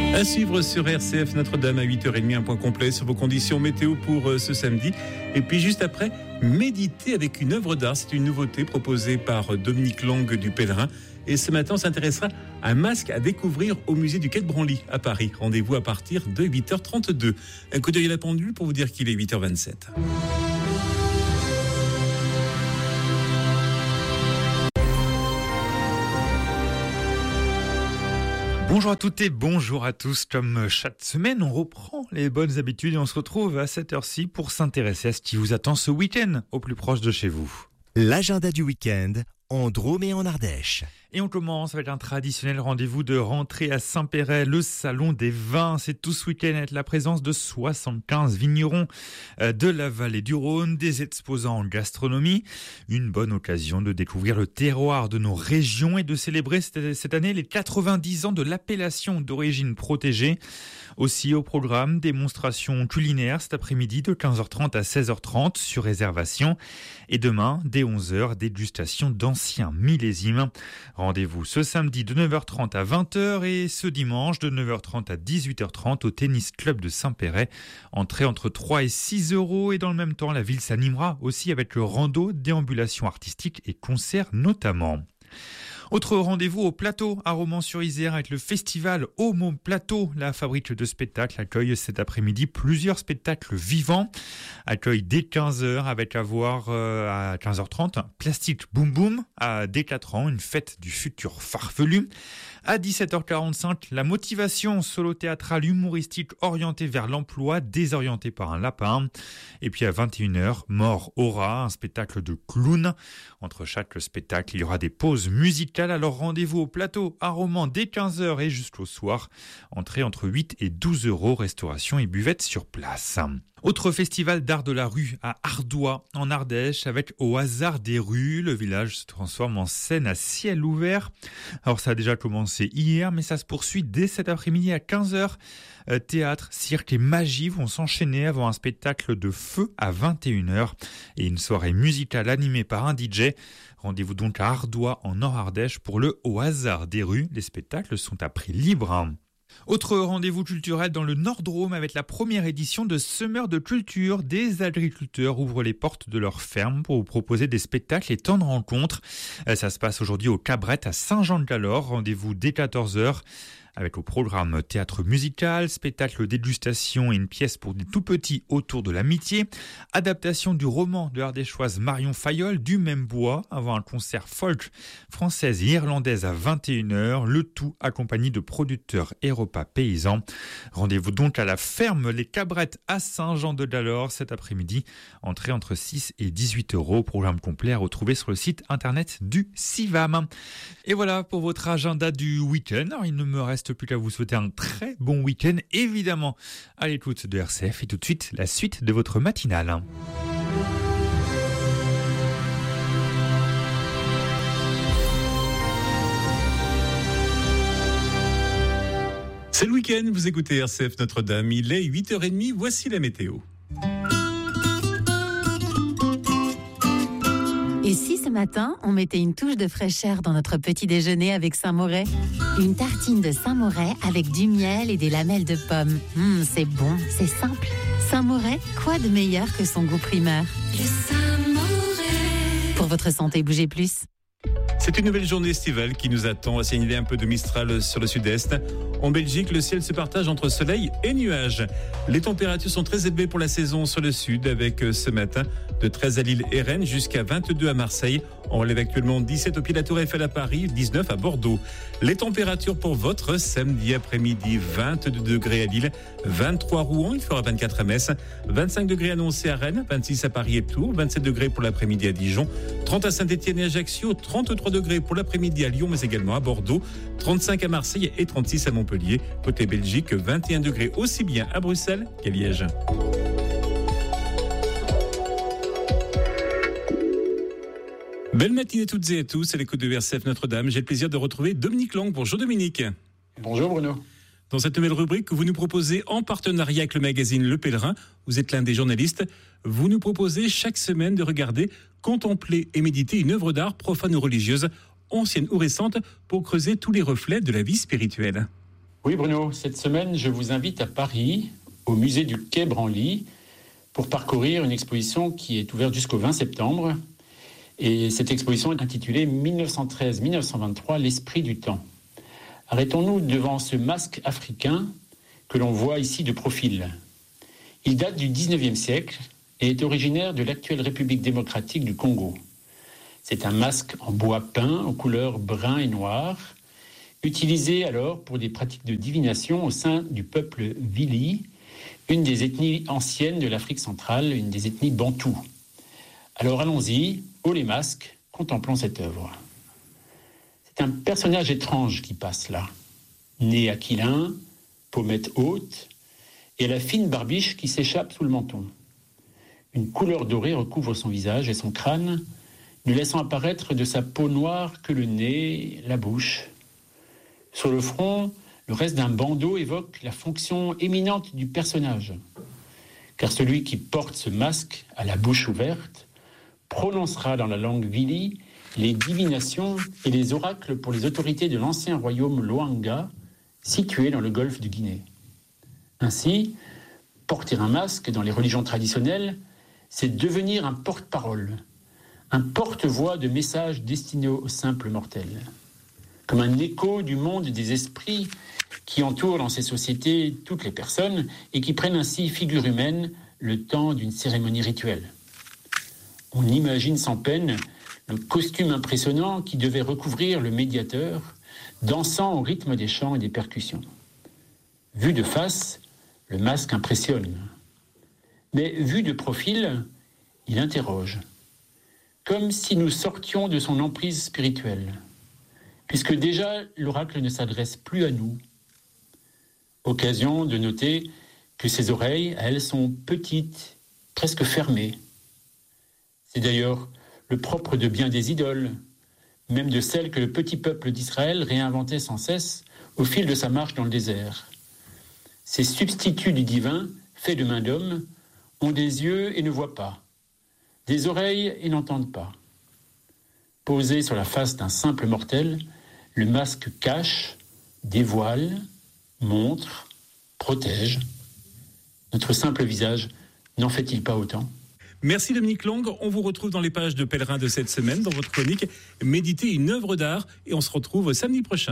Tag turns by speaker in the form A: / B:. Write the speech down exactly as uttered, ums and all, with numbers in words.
A: À suivre sur R C F Notre-Dame à huit heures trente, un point complet sur vos conditions météo pour ce samedi. Et puis juste après, méditer avec une œuvre d'art. C'est une nouveauté proposée par Dominique Lang du Pèlerin. Et ce matin, on s'intéressera à un masque à découvrir au musée du Quai de Branly à Paris. Rendez-vous à partir de huit heures trente-deux. Un coup d'œil à la pendule pour vous dire qu'il est huit heures vingt-sept.
B: Bonjour à toutes et bonjour à tous. Comme chaque semaine, on reprend les bonnes habitudes et on se retrouve à cette heure-ci pour s'intéresser à ce qui vous attend ce week-end au plus proche de chez vous.
C: L'agenda du week-end en Drôme et en Ardèche.
B: Et on commence avec un traditionnel rendez-vous de rentrée à Saint-Péret, le salon des vins. C'est tout ce week-end avec la présence de soixante-quinze vignerons de la vallée du Rhône, des exposants en gastronomie. Une bonne occasion de découvrir le terroir de nos régions et de célébrer cette année les quatre-vingt-dix ans de l'appellation d'origine protégée. Aussi au programme, démonstration culinaire cet après-midi de quinze heures trente à seize heures trente sur réservation. Et demain, dès onze heures, dégustation d'anciens millésimes. Rendez-vous ce samedi de neuf heures trente à vingt heures et ce dimanche de neuf heures trente à dix-huit heures trente au Tennis Club de Saint-Péret. Entrée entre trois et six euros et dans le même temps, la ville s'animera aussi avec le rando, déambulation artistique et concerts notamment. Autre rendez-vous au Plateau, à Romans-sur-Isère, avec le festival Homo Plateau. La fabrique de spectacles accueille cet après-midi plusieurs spectacles vivants. Accueille dès quinze heures avec à voir euh, à quinze heures trente Plastique Boom Boom, à Décathlon, une fête du futur farfelu. À dix-sept heures quarante-cinq, la motivation solo théâtrale humoristique orientée vers l'emploi, désorientée par un lapin. Et puis à vingt et une heures, Mort Aura, un spectacle de clown. Entre chaque spectacle, il y aura des pauses musicales. Alors rendez-vous au Plateau à Romans dès quinze heures et jusqu'au soir. Entrée entre huit et douze euros, restauration et buvette sur place. Autre festival d'art de la rue à Ardoix, en Ardèche, avec Au hasard des rues. Le village se transforme en scène à ciel ouvert. Alors ça a déjà commencé hier, mais ça se poursuit dès cet après-midi à quinze heures. Euh, théâtre, cirque et magie vont s'enchaîner avant un spectacle de feu à vingt et une heures et une soirée musicale animée par un D J. Rendez-vous donc à Ardoix en Nord-Ardèche pour le Au hasard des rues. Les spectacles sont à prix libre. Autre rendez-vous culturel dans le Nord-Drôme avec la première édition de Summer de Culture. Des agriculteurs ouvrent les portes de leur ferme pour vous proposer des spectacles et temps de rencontres. Ça se passe aujourd'hui au Cabrette à Saint-Jean-de-Galore. Rendez-vous dès quatorze heures. Avec au programme théâtre musical, spectacle dégustation et une pièce pour des tout-petits autour de l'amitié. Adaptation du roman de l'ardéchoise Marion Fayolle, Du même bois, avant un concert folk française et irlandaise à vingt et une heures. Le tout accompagné de producteurs et repas paysans. Rendez-vous donc à la ferme Les Cabrettes à Saint-Jean-de-Galore cet après-midi. Entrée entre six et dix-huit euros. Programme complet à retrouver sur le site internet du Civam. Et voilà pour votre agenda du week-end. Alors, il ne me reste plus qu'à vous souhaiter un très bon week-end, évidemment à l'écoute de R C F et tout de suite la suite de votre matinale.
A: C'est le week-end, vous écoutez R C F Notre-Dame, il est huit heures trente, voici la météo.
D: Et si ce matin, on mettait une touche de fraîcheur dans notre petit déjeuner avec Saint-Moret ? Une tartine de Saint-Moret avec du miel et des lamelles de pommes. Mmh, c'est bon, c'est simple. Saint-Moret, quoi de meilleur que son goût primeur ?
E: Le Saint-Moret.
D: Pour votre santé, bougez plus.
A: C'est une nouvelle journée estivale qui nous attend, assimilée un peu de Mistral sur le sud-est. En Belgique, le ciel se partage entre soleil et nuages. Les températures sont très élevées pour la saison sur le sud, avec ce matin de treize à Lille et Rennes jusqu'à vingt-deux à Marseille. On relève actuellement dix-sept au pied de la Tour Eiffel à Paris, dix-neuf à Bordeaux. Les températures pour votre samedi après-midi, vingt-deux degrés à Lille, vingt-trois à Rouen, il fera vingt-quatre à Metz, vingt-cinq degrés annoncés à Rennes, vingt-six à Paris et Tours, vingt-sept degrés pour l'après-midi à Dijon, trente à Saint-Étienne et Ajaccio, trente-trois degrés pour l'après-midi à Lyon, mais également à Bordeaux, trente-cinq à Marseille et trente-six à Montpellier. Côté Belgique, vingt et un degrés aussi bien à Bruxelles qu'à Liège. Belle matinée toutes et à tous, à l'écoute de R C F Notre-Dame. J'ai le plaisir de retrouver Dominique Lang. Bonjour Dominique.
F: Bonjour Bruno.
A: Dans cette nouvelle rubrique que vous nous proposez en partenariat avec le magazine Le Pèlerin, vous êtes l'un des journalistes, vous nous proposez chaque semaine de regarder, contempler et méditer une œuvre d'art profane ou religieuse, ancienne ou récente, pour creuser tous les reflets de la vie spirituelle.
F: Oui Bruno, cette semaine je vous invite à Paris, au musée du Quai Branly, pour parcourir une exposition qui est ouverte jusqu'au vingt septembre. Et cette exposition est intitulée mille neuf cent treize à mille neuf cent vingt-trois, l'esprit du temps. Arrêtons-nous devant ce masque africain que l'on voit ici de profil. Il date du dix-neuvième siècle et est originaire de l'actuelle République démocratique du Congo. C'est un masque en bois peint aux couleurs brun et noir, utilisé alors pour des pratiques de divination au sein du peuple Vili, une des ethnies anciennes de l'Afrique centrale, une des ethnies bantoues. Alors allons-y, haut les masques, contemplons cette œuvre. C'est un personnage étrange qui passe là. Nez aquilin, pommettes hautes, et la fine barbiche qui s'échappe sous le menton. Une couleur dorée recouvre son visage et son crâne, ne laissant apparaître de sa peau noire que le nez, la bouche. Sur le front, le reste d'un bandeau évoque la fonction éminente du personnage. Car celui qui porte ce masque à la bouche ouverte prononcera dans la langue Vili les divinations et les oracles pour les autorités de l'ancien royaume Loanga, situé dans le golfe de Guinée. Ainsi, porter un masque dans les religions traditionnelles, c'est devenir un porte-parole, un porte-voix de messages destinés aux simples mortels. Comme un écho du monde des esprits qui entoure dans ces sociétés toutes les personnes et qui prennent ainsi figure humaine le temps d'une cérémonie rituelle. On imagine sans peine le costume impressionnant qui devait recouvrir le médiateur, dansant au rythme des chants et des percussions. Vu de face, le masque impressionne. Mais vu de profil, il interroge. Comme si nous sortions de son emprise spirituelle. Puisque déjà, l'oracle ne s'adresse plus à nous. Occasion de noter que ses oreilles, elles, sont petites, presque fermées. C'est d'ailleurs le propre de bien des idoles, même de celles que le petit peuple d'Israël réinventait sans cesse au fil de sa marche dans le désert. Ces substituts du divin, faits de main d'homme, ont des yeux et ne voient pas, des oreilles et n'entendent pas. Posé sur la face d'un simple mortel, le masque cache, dévoile, montre, protège. Notre simple visage n'en fait-il pas autant ?
A: Merci Dominique Long. On vous retrouve dans les pages de Pèlerin de cette semaine, dans votre chronique Méditer une œuvre d'art. Et on se retrouve samedi prochain.